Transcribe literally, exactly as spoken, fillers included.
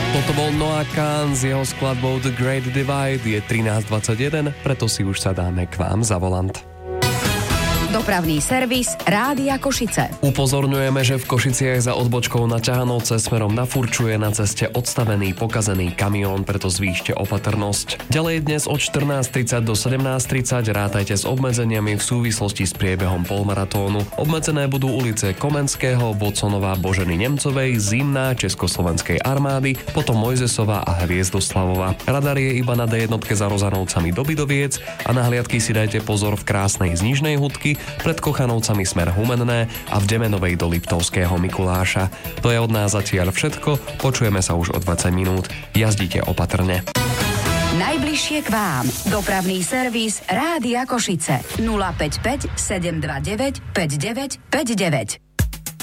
Toto bol Noah Kahan s jeho skladbou The Great Divide. Je trinásť dvadsaťjeden, preto si už sadáme k vám za volant. Dopravný servis Rádia Košice. Upozorňujeme, že v Košiciach za odbočkou na Ťahanovce smerom na Furču je na ceste odstavený pokazený kamión, preto zvýšte opatrnosť. Ďalej dnes od štrnásť tridsať do sedemnásť tridsať rátajte s obmedzeniami v súvislosti s priebehom polmaratónu. Obmedzené budú ulice Komenského, Voconova, Boženy Nemcovej, Zimná, Československej armády, potom Mojzesova a Hviezdoslavova. Radar je iba na dé jednotke za Rozanovcami do Bidoviec a na hliadky si dajte pozor v Krásnej z Nižnej Hudky, pred Kochanovcami smer Humenné a v Demenovej do Liptovského Mikuláša. To je od nás zatiaľ všetko, počujeme sa už o dvadsať minút. Jazdite opatrne. Najbližšie k vám. Dopravný servis Rádia Košice. nula päť päť sedem dva deväť päť deväť päť deväť.